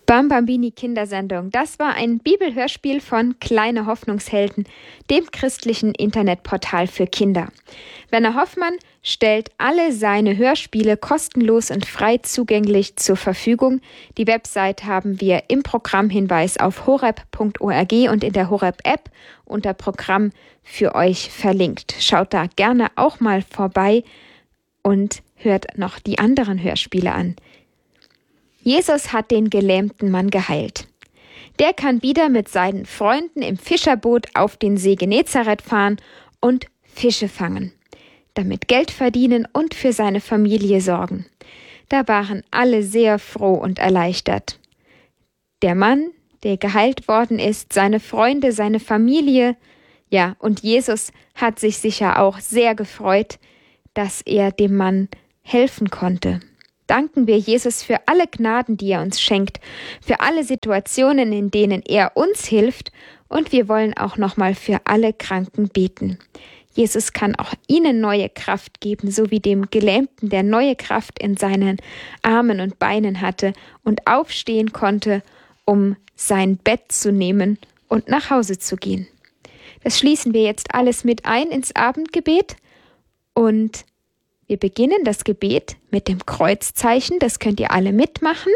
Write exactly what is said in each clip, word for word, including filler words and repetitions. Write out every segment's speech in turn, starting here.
Bambambini Kindersendung. Das war ein Bibelhörspiel von Kleine Hoffnungshelden, dem christlichen Internetportal für Kinder. Werner Hoffmann stellt alle seine Hörspiele kostenlos und frei zugänglich zur Verfügung. Die Website haben wir im Programmhinweis auf horeb punkt org und in der Horeb-App unter Programm für euch verlinkt. Schaut da gerne auch mal vorbei und hört noch die anderen Hörspiele an. Jesus hat den gelähmten Mann geheilt. Der kann wieder mit seinen Freunden im Fischerboot auf den See Genezareth fahren und Fische fangen, damit Geld verdienen und für seine Familie sorgen. Da waren alle sehr froh und erleichtert. Der Mann, der geheilt worden ist, seine Freunde, seine Familie, ja, und Jesus hat sich sicher auch sehr gefreut, dass er dem Mann helfen konnte. Danken wir Jesus für alle Gnaden, die er uns schenkt, für alle Situationen, in denen er uns hilft, und wir wollen auch nochmal für alle Kranken beten. Jesus kann auch ihnen neue Kraft geben, so wie dem Gelähmten, der neue Kraft in seinen Armen und Beinen hatte und aufstehen konnte, um sein Bett zu nehmen und nach Hause zu gehen. Das schließen wir jetzt alles mit ein ins Abendgebet und wir beginnen das Gebet mit dem Kreuzzeichen. Das könnt ihr alle mitmachen.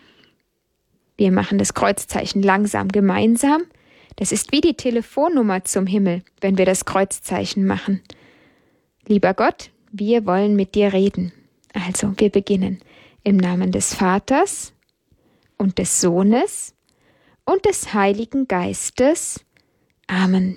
Wir machen das Kreuzzeichen langsam gemeinsam. Das ist wie die Telefonnummer zum Himmel, wenn wir das Kreuzzeichen machen. Lieber Gott, wir wollen mit dir reden. Also, wir beginnen im Namen des Vaters und des Sohnes und des Heiligen Geistes. Amen.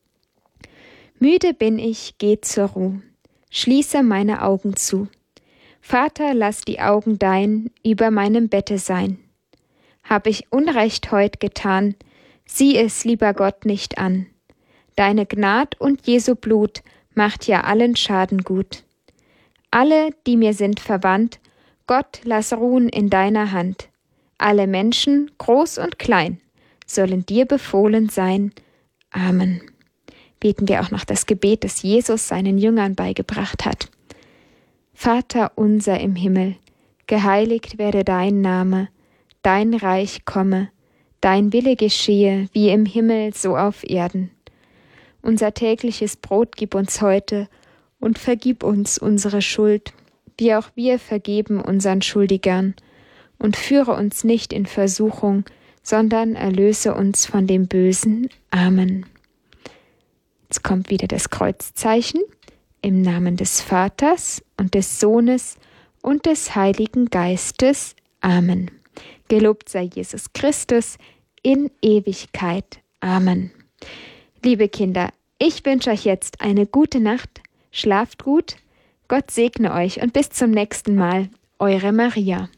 Müde bin ich, geh zur Ruh. Schließe meine Augen zu. Vater, lass die Augen dein über meinem Bette sein. Hab ich Unrecht heut getan, sieh es, lieber Gott, nicht an. Deine Gnad und Jesu Blut macht ja allen Schaden gut. Alle, die mir sind verwandt, Gott, lass ruhen in deiner Hand. Alle Menschen, groß und klein, sollen dir befohlen sein. Amen. Beten wir auch noch das Gebet, das Jesus seinen Jüngern beigebracht hat. Vater unser im Himmel, geheiligt werde dein Name, dein Reich komme, dein Wille geschehe, wie im Himmel so auf Erden. Unser tägliches Brot gib uns heute und vergib uns unsere Schuld, wie auch wir vergeben unseren Schuldigern. Und führe uns nicht in Versuchung, sondern erlöse uns von dem Bösen. Amen. Jetzt kommt wieder das Kreuzzeichen im Namen des Vaters und des Sohnes und des Heiligen Geistes. Amen. Gelobt sei Jesus Christus in Ewigkeit. Amen. Liebe Kinder, ich wünsche euch jetzt eine gute Nacht. Schlaft gut, Gott segne euch und bis zum nächsten Mal. Eure Maria.